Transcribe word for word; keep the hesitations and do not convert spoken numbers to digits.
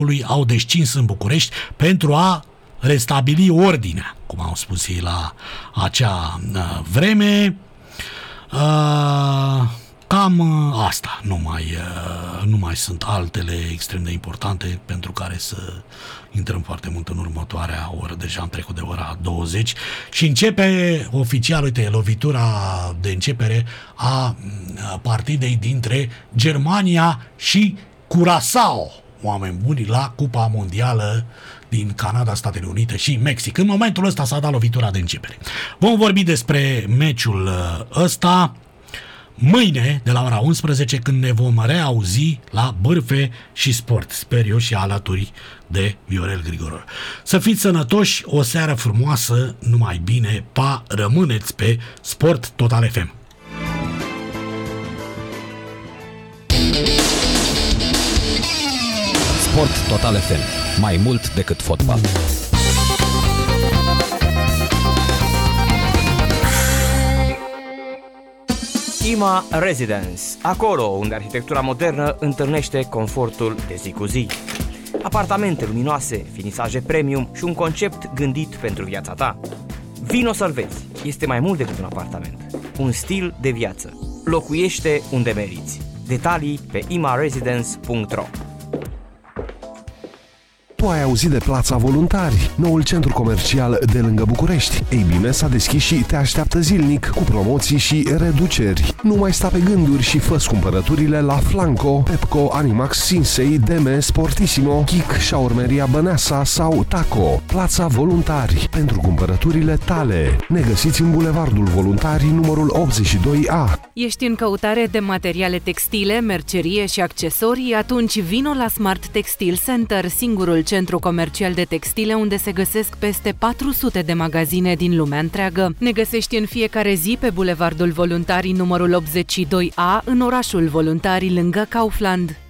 au descins în București pentru a restabili ordinea, cum au spus ei la acea vreme. Cam asta, nu mai, nu mai sunt altele extrem de importante pentru care să intrăm foarte mult în următoarea oră. Deja am trecut de ora douăzeci și începe oficial, uite, lovitura de începere a partidei dintre Germania și Curaçao, oameni buni, la Cupa Mondială din Canada, Statele Unite și Mexic. În momentul ăsta s-a dat lovitura de începere. Vom vorbi despre meciul ăsta mâine de la ora unsprezece, când ne vom reauzi la Bârfe și Sport, sper eu, și alături de Viorel Grigoror. Să fiți sănătoși, o seară frumoasă, numai bine, pa, rămâneți pe Sport Total F M. Sport Total F M, mai mult decât fotbal. IMA Residence, acolo unde arhitectura modernă întâlnește confortul de zi cu zi. Apartamente luminoase, finisaje premium și un concept gândit pentru viața ta. Vino să-l vezi, este mai mult decât un apartament, un stil de viață. Locuiește unde meriți. Detalii pe ima residence punct ro. Tu ai auzit de Plața Voluntari, noul centru comercial de lângă București. Ei bine, s-a deschis și te așteaptă zilnic cu promoții și reduceri. Nu mai sta pe gânduri și fă-ți cumpărăturile la Flanco, Pepco, Animax, Sinsei, Deme, Sportissimo, Kik, Șaurmeria Băneasa sau Taco. Plața Voluntari, pentru cumpărăturile tale. Ne găsiți în Bulevardul Voluntarii, numărul optzeci și doi A. Ești în căutare de materiale textile, mercerie și accesorii? Atunci vino la Smart Textile Center, singurul centru comercial de textile unde se găsesc peste patru sute de magazine din lumea întreagă. Ne găsești în fiecare zi pe Bulevardul Voluntarii numărul optzeci și doi A, în orașul Voluntarii, lângă Kaufland.